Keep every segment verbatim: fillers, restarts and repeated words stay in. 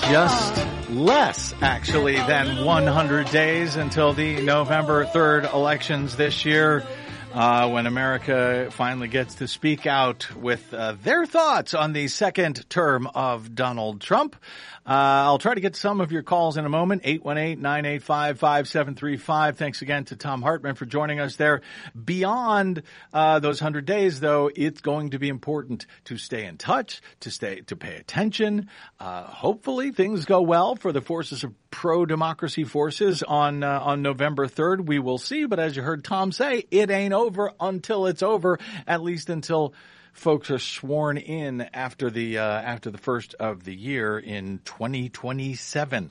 just less, actually, than one hundred days until the November third elections this year, uh, when America finally gets to speak out with uh, their thoughts on the second term of Donald Trump. Uh, I'll try to get some of your calls in a moment. eight one eight, nine eight five, five seven three five. Thanks again to Thom Hartmann for joining us there. Beyond uh, those one hundred days, though, it's going to be important to stay in touch, to stay, to pay attention. Uh, hopefully things go well for the forces of pro-democracy forces on uh, on November third. We will see. But as you heard Tom say, it ain't over until it's over, at least until folks are sworn in after the uh, after the first of the year in twenty twenty-seven.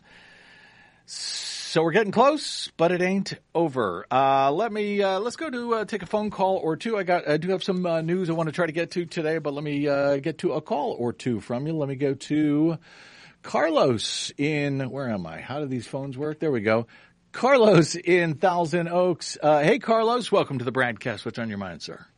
So we're getting close, but it ain't over. Uh, let me uh, let's go to uh, take a phone call or two. I got I do have some uh, news I want to try to get to today, but let me uh, get to a call or two from you. Let me go to Carlos in where am I? How do these phones work? There we go. Carlos in Thousand Oaks. Uh, hey, Carlos, welcome to the broadcast. What's on your mind, sir?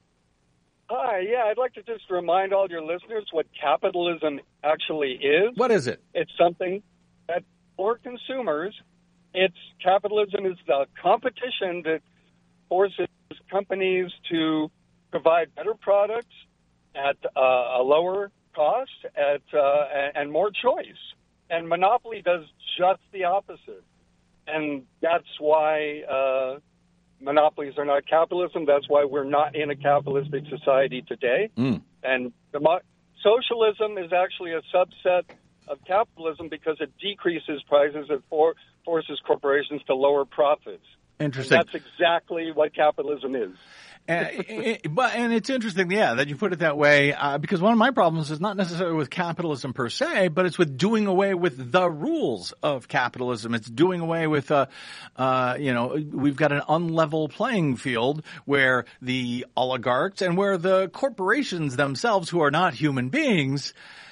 Hi, yeah, I'd like to just remind all your listeners what capitalism actually is. What is it? It's something that for consumers, it's capitalism is the competition that forces companies to provide better products at uh, a lower cost at uh, and more choice. And monopoly does just the opposite. And that's why uh, monopolies are not capitalism. That's why we're not in a capitalistic society today. Mm. And demo- socialism is actually a subset of capitalism because it decreases prices and for- forces corporations to lower profits. Interesting. And that's exactly what capitalism is. and, it, but, and it's interesting, yeah, that you put it that way, uh, because one of my problems is not necessarily with capitalism per se, but it's with doing away with the rules of capitalism. It's doing away with, uh, uh, you know, we've got an unlevel playing field where the oligarchs and where the corporations themselves, who are not human beings,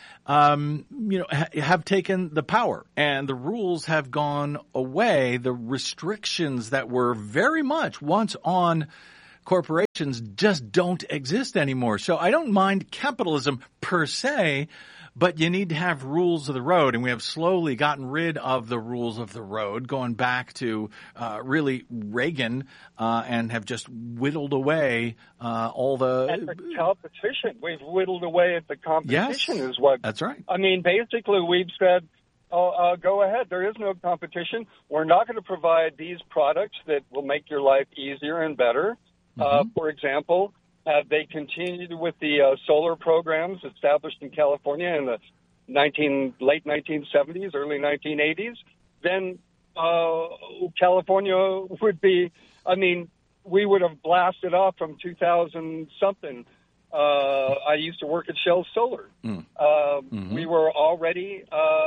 Um, you know, ha- have taken the power, and the rules have gone away. The restrictions that were very much once on corporations just don't exist anymore. So I don't mind capitalism per se, but you need to have rules of the road, and we have slowly gotten rid of the rules of the road, going back to uh, really Reagan, uh, and have just whittled away uh, all the... And the competition. We've whittled away at the competition yes, is what... That's right. I mean, basically, we've said, oh, uh, go ahead. There is no competition. We're not going to provide these products that will make your life easier and better. Mm-hmm. Uh, for example... Had they continued with the uh, solar programs established in California in the nineteen late nineteen seventies, early nineteen eighties, then uh, California would be, I mean, we would have blasted off from two thousand something. Uh, I used to work at Shell Solar. Mm. Uh, mm-hmm. We were already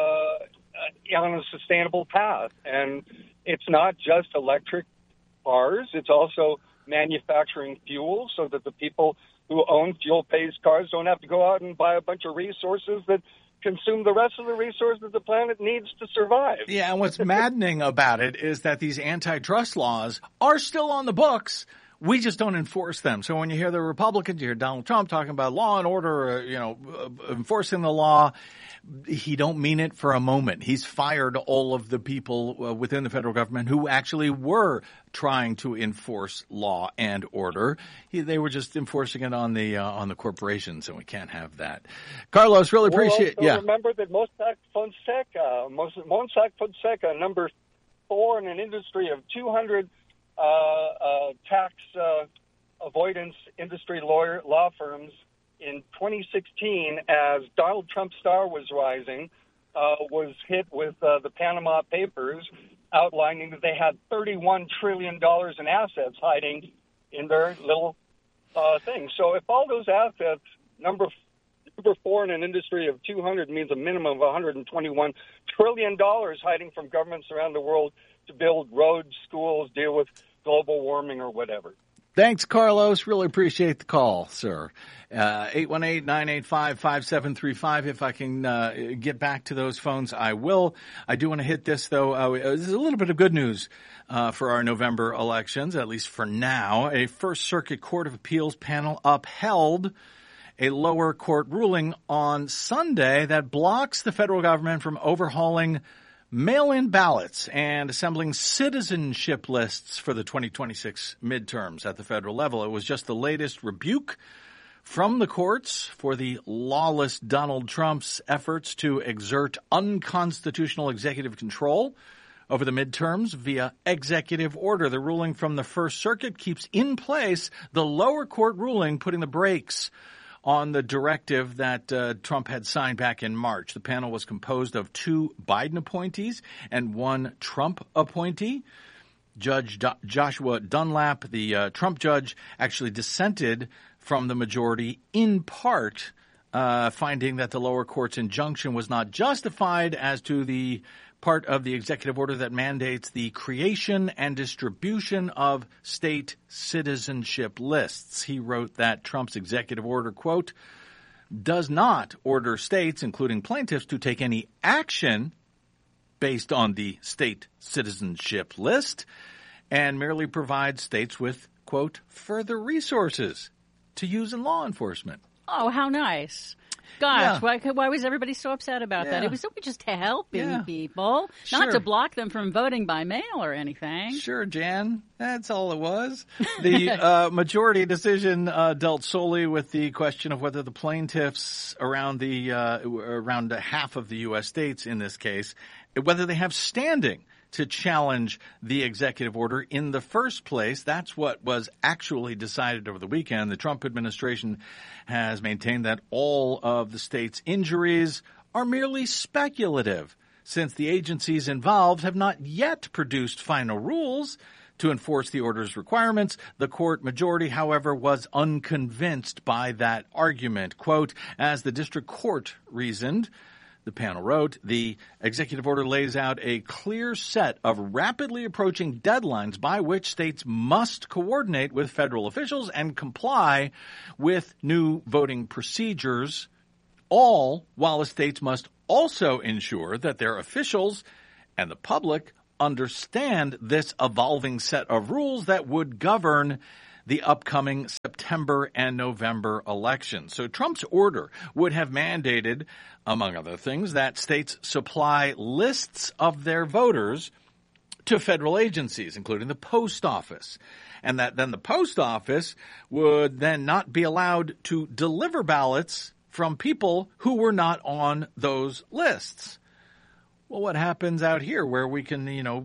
uh, on a sustainable path. And it's not just electric cars, it's also manufacturing fuel so that the people who own fuel-based cars don't have to go out and buy a bunch of resources that consume the rest of the resources the planet needs to survive. Yeah, and what's maddening about it is that these antitrust laws are still on the books. We just don't enforce them. So when you hear the Republicans, you hear Donald Trump talking about law and order, uh, you know, uh, enforcing the law, he don't mean it for a moment. He's fired all of the people uh, within the federal government who actually were trying to enforce law and order. He, they were just enforcing it on the uh, on the corporations, and we can't have that. Carlos, really appreciate. Well, yeah. Remember that Mossack Fonseca, Mossack Fonseca, number four in an industry of two hundred uh, uh, tax uh, avoidance industry lawyer law firms. In twenty sixteen, as Donald Trump's star was rising, uh, was hit with uh, the Panama Papers outlining that they had thirty-one trillion dollars in assets hiding in their little uh, thing. So if all those assets, number number four in an industry of two hundred means a minimum of one hundred twenty-one trillion dollars hiding from governments around the world to build roads, schools, deal with global warming or whatever. Thanks, Carlos. Really appreciate the call, sir. Uh, eight one eight, nine eight five, five seven three five. If I can uh, get back to those phones, I will. I do want to hit this, though. Uh, this is a little bit of good news uh, for our November elections, at least for now. A First Circuit Court of Appeals panel upheld a lower court ruling on Sunday that blocks the federal government from overhauling mail-in ballots and assembling citizenship lists for the twenty twenty-six midterms at the federal level. It was just the latest rebuke from the courts for the lawless Donald Trump's efforts to exert unconstitutional executive control over the midterms via executive order. The ruling from the First Circuit keeps in place the lower court ruling putting the brakes on the directive that uh, Trump had signed back in March. The panel was composed of two Biden appointees and one Trump appointee. Judge Do- Joshua Dunlap, the uh, Trump judge, actually dissented from the majority in part, uh, finding that the lower court's injunction was not justified as to the part of the executive order that mandates the creation and distribution of state citizenship lists. He wrote that Trump's executive order, quote, does not order states, including plaintiffs, to take any action based on the state citizenship list and merely provides states with, quote, further resources to use in law enforcement. Oh, how nice. Gosh, Yeah. why, why was everybody so upset about Yeah. that? It was just helping Yeah. people, Sure. not to block them from voting by mail or anything. Sure, Jan. That's all it was. The uh, majority decision uh, dealt solely with the question of whether the plaintiffs around the uh, around half of the U S states in this case, whether they have standing to challenge the executive order in the first place. That's what was actually decided over the weekend. The Trump administration has maintained that all of the state's injuries are merely speculative, since the agencies involved have not yet produced final rules to enforce the order's requirements. The court majority, however, was unconvinced by that argument. Quote, as the district court reasoned, the panel wrote, the executive order lays out a clear set of rapidly approaching deadlines by which states must coordinate with federal officials and comply with new voting procedures, all while the states must also ensure that their officials and the public understand this evolving set of rules that would govern the upcoming September and November elections. So Trump's order would have mandated, among other things, that states supply lists of their voters to federal agencies, including the post office, and that then the post office would then not be allowed to deliver ballots from people who were not on those lists. Well, what happens out here where we can, you know,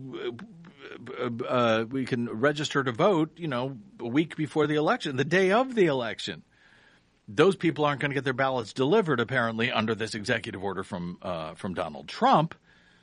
uh, we can register to vote, you know, a week before the election, the day of the election? Those people aren't going to get their ballots delivered, apparently, under this executive order from uh, from Donald Trump,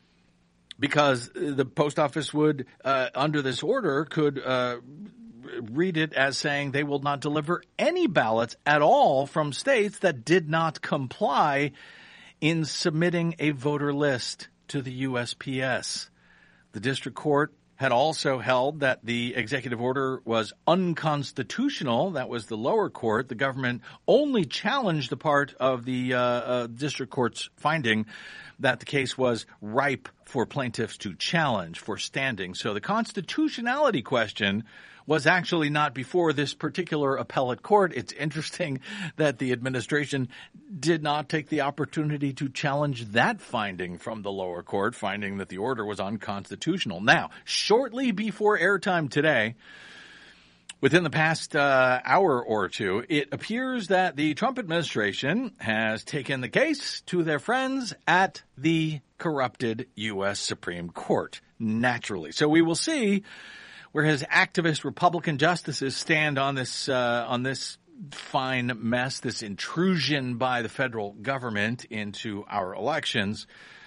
because the post office would, uh, under this order, could uh, read it as saying they will not deliver any ballots at all from states that did not comply in submitting a voter list to the U S P S. The district court had also held that the executive order was unconstitutional. That was the lower court. The government only challenged the part of the uh, uh, district court's finding that the case was ripe for plaintiffs to challenge for standing. So the constitutionality question was actually not before this particular appellate court. It's interesting that the administration did not take the opportunity to challenge that finding from the lower court, finding that the order was unconstitutional. Now, shortly before airtime today, within the past uh, hour or two, it appears that the Trump administration has taken the case to their friends at the corrupted U S Supreme Court, naturally. So we will see where his activist Republican justices stand on this uh, on this fine mess, this intrusion by the federal government into our elections.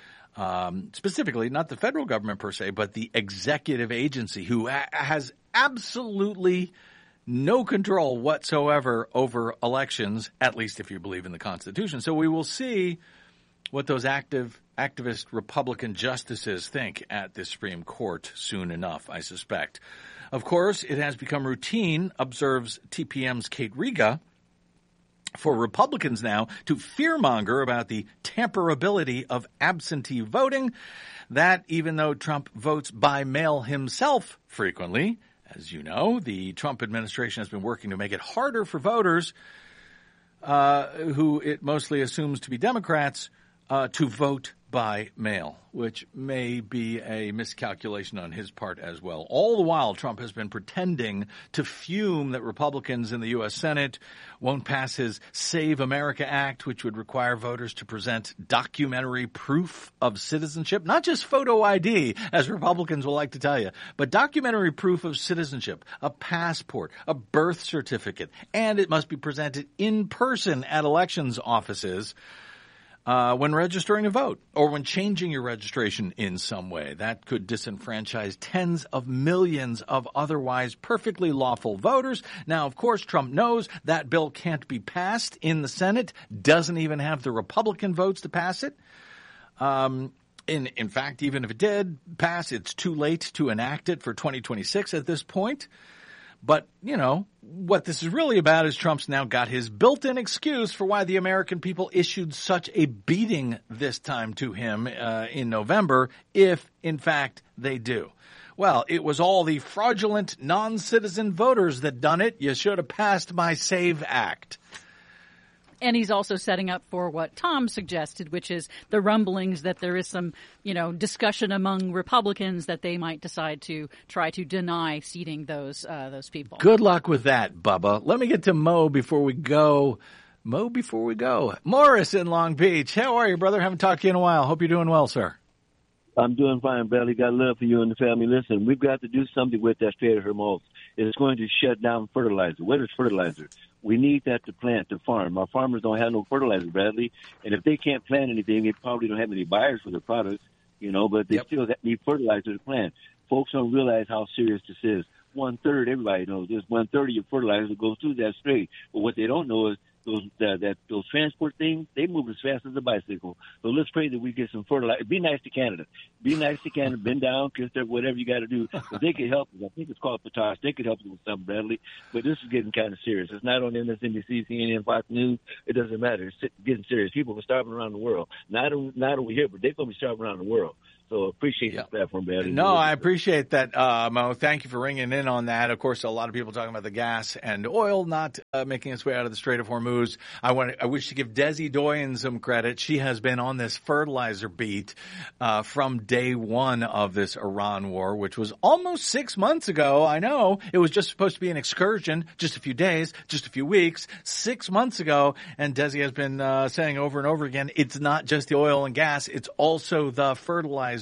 Um, specifically, not the federal government per se, but the executive agency, who a- has absolutely no control whatsoever over elections, at least if you believe in the Constitution. So we will see what those active activist Republican justices think at the Supreme Court soon enough, I suspect. Of course, it has become routine, observes T P M's Kate Riga, for Republicans now to fearmonger about the tamperability of absentee voting, that even though Trump votes by mail himself frequently, as you know, the Trump administration has been working to make it harder for voters uh, who it mostly assumes to be Democrats, uh, to vote by mail, which may be a miscalculation on his part as well. All the while, Trump has been pretending to fume that Republicans in the U S. Senate won't pass his Save America Act, which would require voters to present documentary proof of citizenship, not just photo I D, as Republicans will like to tell you, but documentary proof of citizenship, a passport, a birth certificate, and it must be presented in person at elections offices Uh, when registering to vote or when changing your registration in some way. That could disenfranchise tens of millions of otherwise perfectly lawful voters. Now, of course, Trump knows that bill can't be passed in the Senate, doesn't even have the Republican votes to pass it. Um, in, in fact, even if it did pass, it's too late to enact it for twenty twenty-six at this point. But, you know, what this is really about is Trump's now got his built-in excuse for why the American people issued such a beating this time to him uh, in November, if, in fact, they do. Well, it was all the fraudulent non-citizen voters that done it. You should have passed my SAVE Act. And he's also setting up for what Tom suggested, which is the rumblings that there is some, you know, discussion among Republicans that they might decide to try to deny seating those uh, those people. Good luck with that, Bubba. Let me get to Mo before we go. Mo before we go. Morris in Long Beach. How are you, brother? Haven't talked to you in a while. Hope you're doing well, sir. I'm doing fine, Bradley. Got love for you and the family. Listen, we've got to do something with that Strait of Hormuz. It's going to shut down fertilizer. What is fertilizer? We need that to plant, to farm. Our farmers don't have no fertilizer, Bradley. And if they can't plant anything, they probably don't have any buyers for their products, you know, but they yep. still need fertilizer to plant. Folks don't realize how serious this is. One-third, everybody knows this, one-third of your fertilizer goes through that strait. But what they don't know is those uh, that those transport things, they move as fast as a bicycle. So let's pray that we get some fertilizer. Be nice to Canada. Be nice to Canada. Bend down, kiss them, whatever you got to do. But they could help us. I think it's called Potash. They could help us with something, Bradley. But this is getting kind of serious. It's not on M S N B C, C N N, Fox News. It doesn't matter. It's getting serious. People are starving around the world. Not, not over here, but they're going to be starving around the world. So appreciate yeah. the platform, Bradley. No, I appreciate that, uh, Mo. Thank you for ringing in on that. Of course, a lot of people talking about the gas and oil not uh, making its way out of the Strait of Hormuz. I want, I wish to give Desi Doyen some credit. She has been on this fertilizer beat uh, from day one of this Iran war, which was almost six months ago. I know it was just supposed to be an excursion, just a few days, just a few weeks, six months ago. And Desi has been uh, saying over and over again, it's not just the oil and gas, it's also the fertilizer.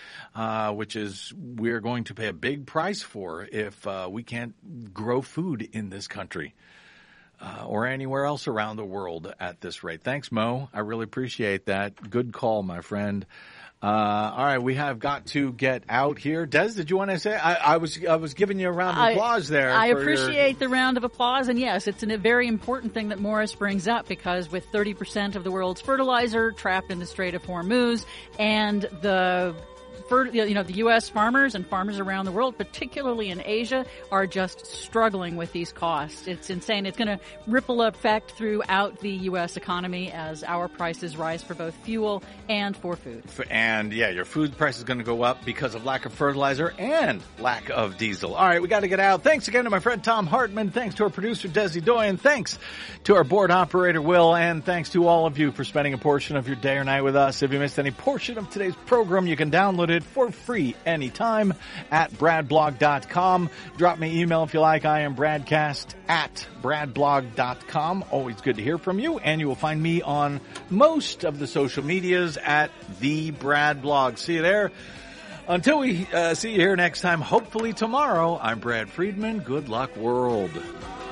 Uh, which is we're going to pay a big price for if uh, we can't grow food in this country uh, or anywhere else around the world at this rate. Thanks, Mo. I really appreciate that. Good call, my friend. Uh, all right, we have got to get out here. Des, did you want to say? I, I was I was giving you a round of applause there. I, I appreciate your... the round of applause, and yes, it's a very important thing that Morris brings up because with thirty percent of the world's fertilizer trapped in the Strait of Hormuz and the For, you know, the U S farmers and farmers around the world, particularly in Asia, are just struggling with these costs. It's insane. It's going to ripple effect throughout the U S economy as our prices rise for both fuel and for food. And, yeah, your food price is going to go up because of lack of fertilizer and lack of diesel. All right, we got to get out. Thanks again to my friend Tom Hartman. Thanks to our producer, Desi Doyen. Thanks to our board operator, Will. And thanks to all of you for spending a portion of your day or night with us. If you missed any portion of today's program, you can download it for free anytime at brad blog dot com. Drop me an email if you like. I am bradcast at brad blog dot com. Always good to hear from you. And you will find me on most of the social medias at the Brad Blog. See you there. Until we uh, see you here next time, hopefully tomorrow, I'm Brad Friedman. Good luck, world.